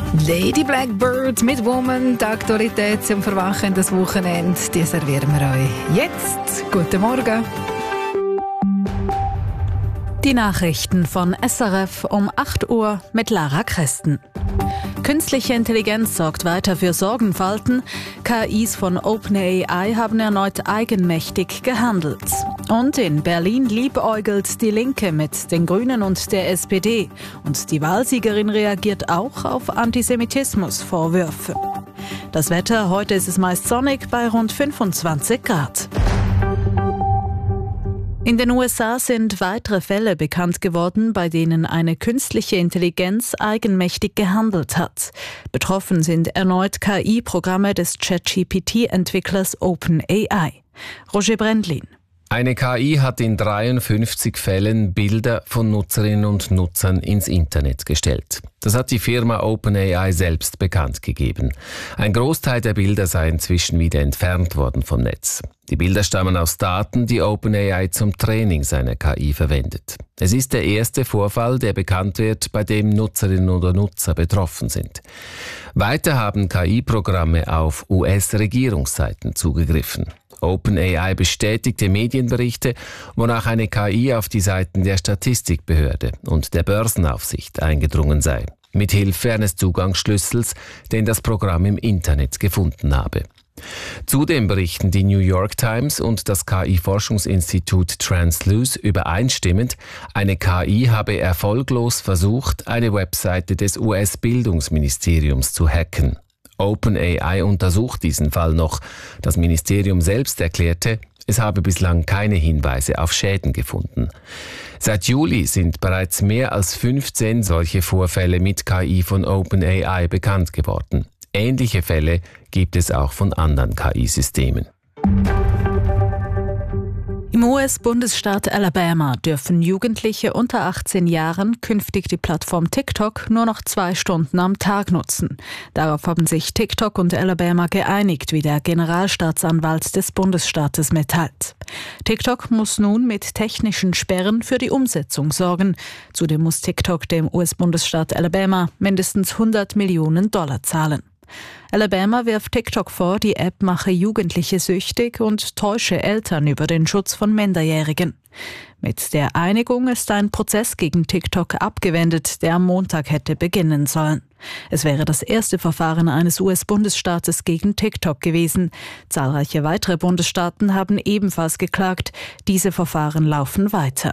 Lady Blackbird mit Woman, die Aktualität zum Verwachen des Wochenende, die servieren wir euch jetzt. Guten Morgen. Die Nachrichten von SRF um 8 Uhr mit Lara Kresten. Künstliche Intelligenz sorgt weiter für Sorgenfalten. KIs von OpenAI haben erneut eigenmächtig gehandelt. Und in Berlin liebäugelt die Linke mit den Grünen und der SPD. Und die Wahlsiegerin reagiert auch auf Antisemitismusvorwürfe. Das Wetter, heute ist es meist sonnig bei rund 25 Grad. In den USA sind weitere Fälle bekannt geworden, bei denen eine künstliche Intelligenz eigenmächtig gehandelt hat. Betroffen sind erneut KI-Programme des ChatGPT-Entwicklers OpenAI. Roger Brendlin. Eine KI hat in 53 Fällen Bilder von Nutzerinnen und Nutzern ins Internet gestellt. Das hat die Firma OpenAI selbst bekannt gegeben. Ein Großteil der Bilder sei inzwischen wieder entfernt worden vom Netz. Die Bilder stammen aus Daten, die OpenAI zum Training seiner KI verwendet. Es ist der erste Vorfall, der bekannt wird, bei dem Nutzerinnen oder Nutzer betroffen sind. Weiter haben KI-Programme auf US-Regierungsseiten zugegriffen. OpenAI bestätigte Medienberichte, wonach eine KI auf die Seiten der Statistikbehörde und der Börsenaufsicht eingedrungen sei, mithilfe eines Zugangsschlüssels, den das Programm im Internet gefunden habe. Zudem berichten die New York Times und das KI-Forschungsinstitut Transluce übereinstimmend, eine KI habe erfolglos versucht, eine Webseite des US-Bildungsministeriums zu hacken. OpenAI untersucht diesen Fall noch. Das Ministerium selbst erklärte, es habe bislang keine Hinweise auf Schäden gefunden. Seit Juli sind bereits mehr als 15 solche Vorfälle mit KI von OpenAI bekannt geworden. Ähnliche Fälle gibt es auch von anderen KI-Systemen. Im US-Bundesstaat Alabama dürfen Jugendliche unter 18 Jahren künftig die Plattform TikTok nur noch 2 Stunden am Tag nutzen. Darauf haben sich TikTok und Alabama geeinigt, wie der Generalstaatsanwalt des Bundesstaates mitteilt. TikTok muss nun mit technischen Sperren für die Umsetzung sorgen. Zudem muss TikTok dem US-Bundesstaat Alabama mindestens $100 Millionen zahlen. Alabama wirft TikTok vor, die App mache Jugendliche süchtig und täusche Eltern über den Schutz von Minderjährigen. Mit der Einigung ist ein Prozess gegen TikTok abgewendet, der am Montag hätte beginnen sollen. Es wäre das erste Verfahren eines US-Bundesstaates gegen TikTok gewesen. Zahlreiche weitere Bundesstaaten haben ebenfalls geklagt. Diese Verfahren laufen weiter.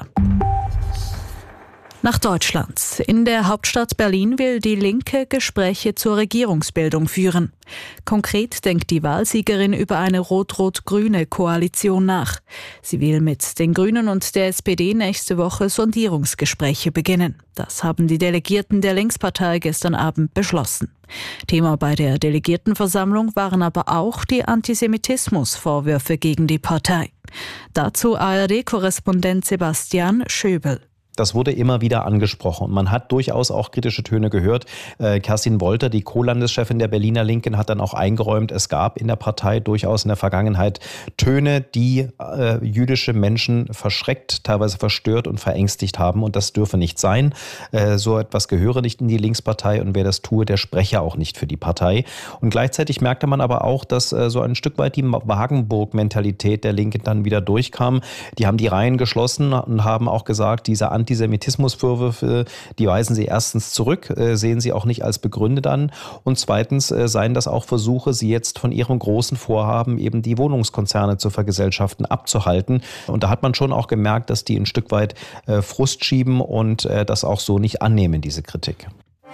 Nach Deutschland. In der Hauptstadt Berlin will die Linke Gespräche zur Regierungsbildung führen. Konkret denkt die Wahlsiegerin über eine rot-rot-grüne Koalition nach. Sie will mit den Grünen und der SPD nächste Woche Sondierungsgespräche beginnen. Das haben die Delegierten der Linkspartei gestern Abend beschlossen. Thema bei der Delegiertenversammlung waren aber auch die Antisemitismusvorwürfe gegen die Partei. Dazu ARD-Korrespondent Sebastian Schöbel. Das wurde immer wieder angesprochen. Man hat durchaus auch kritische Töne gehört. Kerstin Wolter, die Co-Landeschefin der Berliner Linken, hat dann auch eingeräumt, es gab in der Partei durchaus in der Vergangenheit Töne, die jüdische Menschen verschreckt, teilweise verstört und verängstigt haben. Und das dürfe nicht sein. So etwas gehöre nicht in die Linkspartei. Und wer das tue, der spreche auch nicht für die Partei. Und gleichzeitig merkte man aber auch, dass so ein Stück weit die Wagenburg-Mentalität der Linken dann wieder durchkam. Die haben die Reihen geschlossen und haben auch gesagt, diese Antisemitismusvorwürfe, die weisen sie erstens zurück, sehen sie auch nicht als begründet an. Und zweitens seien das auch Versuche, sie jetzt von ihrem großen Vorhaben, eben die Wohnungskonzerne zu vergesellschaften, abzuhalten. Und da hat man schon auch gemerkt, dass die ein Stück weit Frust schieben und das auch so nicht annehmen, diese Kritik.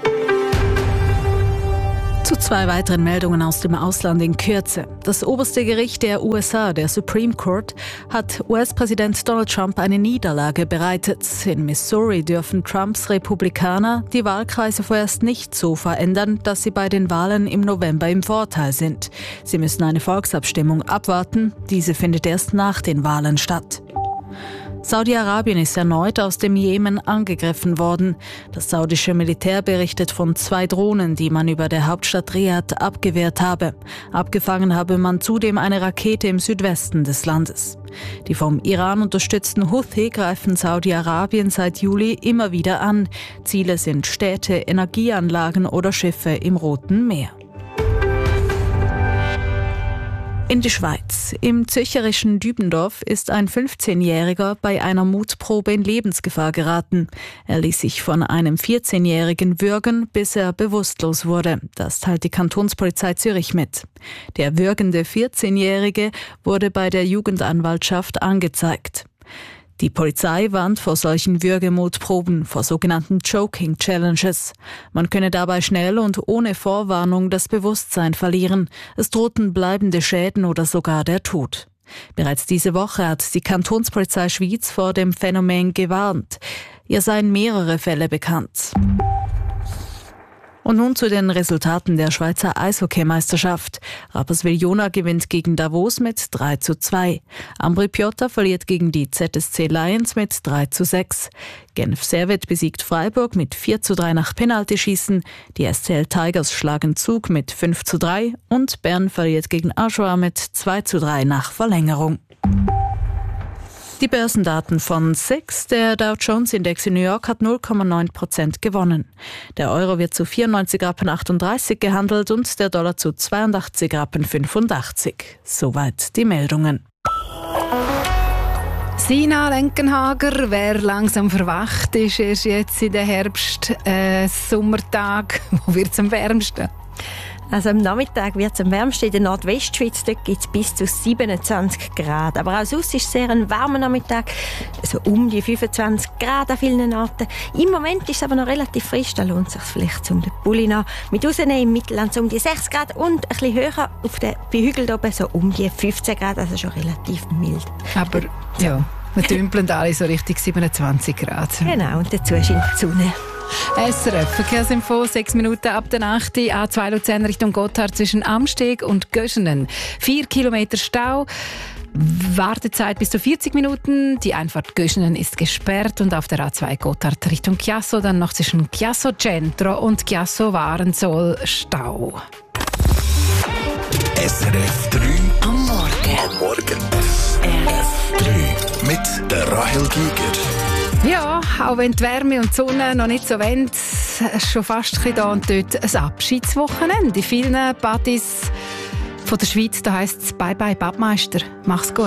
Zu 2 weiteren Meldungen aus dem Ausland in Kürze. Das oberste Gericht der USA, der Supreme Court, hat US-Präsident Donald Trump eine Niederlage bereitet. In Missouri dürfen Trumps Republikaner die Wahlkreise vorerst nicht so verändern, dass sie bei den Wahlen im November im Vorteil sind. Sie müssen eine Volksabstimmung abwarten. Diese findet erst nach den Wahlen statt. Saudi-Arabien ist erneut aus dem Jemen angegriffen worden. Das saudische Militär berichtet von 2 Drohnen, die man über der Hauptstadt Riad abgewehrt habe. Abgefangen habe man zudem eine Rakete im Südwesten des Landes. Die vom Iran unterstützten Houthi greifen Saudi-Arabien seit Juli immer wieder an. Ziele sind Städte, Energieanlagen oder Schiffe im Roten Meer. In die Schweiz. Im zürcherischen Dübendorf ist ein 15-Jähriger bei einer Mutprobe in Lebensgefahr geraten. Er ließ sich von einem 14-Jährigen würgen, bis er bewusstlos wurde. Das teilt die Kantonspolizei Zürich mit. Der würgende 14-Jährige wurde bei der Jugendanwaltschaft angezeigt. Die Polizei warnt vor solchen Würgemutproben, vor sogenannten Choking Challenges. Man könne dabei schnell und ohne Vorwarnung das Bewusstsein verlieren. Es drohten bleibende Schäden oder sogar der Tod. Bereits diese Woche hat die Kantonspolizei Schwyz vor dem Phänomen gewarnt. Ihr seien mehrere Fälle bekannt. Und nun zu den Resultaten der Schweizer Eishockeymeisterschaft. Rapperswil-Jona gewinnt gegen Davos mit 3:2. Ambri Piotta verliert gegen die ZSC Lions mit 3:6. Genf Servet besiegt Freiburg mit 4:3 nach Penaltyschießen. Die SCL Tigers schlagen Zug mit 5:3 und Bern verliert gegen Ajoa mit 2:3 nach Verlängerung. Die Börsendaten von SIX. Der Dow Jones Index in New York hat 0,9% gewonnen. Der Euro wird zu 94,38 Rappen gehandelt und der Dollar zu 82,85 Rappen. Soweit die Meldungen. Sina Lenkenhager, wer langsam verwacht ist, ist jetzt in den Sommertag. Wo wird es am wärmsten? Also am Nachmittag wird es am wärmsten in der Nordwestschweiz. Dort gibt es bis zu 27 Grad. Aber auch sonst ist es sehr ein warmer Nachmittag. Also um die 25 Grad an vielen Orten. Im Moment ist es aber noch relativ frisch. Da lohnt es sich vielleicht, um den Pulli noch mit rauszunehmen. Im Mittelland so um die 6 Grad und ein bisschen höher auf den Hügeln oben so um die 15 Grad. Also schon relativ mild. Aber ja, wir dümpeln alle so richtig 27 Grad. Genau, und dazu scheint die Sonne. SRF Verkehrsinfo, 6 Minuten ab der 8. A2 Luzern Richtung Gotthard zwischen Amsteg und Göschenen. 4 Kilometer Stau. Wartezeit bis zu 40 Minuten. Die Einfahrt Göschenen ist gesperrt und auf der A2 Gotthard Richtung Chiasso dann noch zwischen Chiasso Centro und Chiasso Warenzoll Stau. SRF 3 am Morgen. Am Morgen. SRF 3 mit der Rahel Giger. Ja, auch wenn die Wärme und die Sonne noch nicht so wollen, ist schon fast ein bisschen da und dort ein Abschiedswochenende. In vielen Partys von der Schweiz, da heisst es Bye-bye Badmeister. Mach's gut.